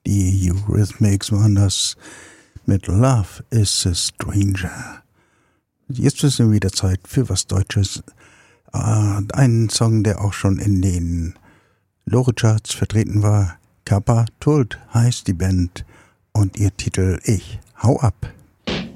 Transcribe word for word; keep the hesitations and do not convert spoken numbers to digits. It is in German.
Die Eurythmics waren das mit Love is a Stranger. Jetzt ist es wieder Zeit für was Deutsches. Äh, einen Song, der auch schon in den Lore-Charts vertreten war. Kappa Tult heißt die Band und ihr Titel Ich hau ab.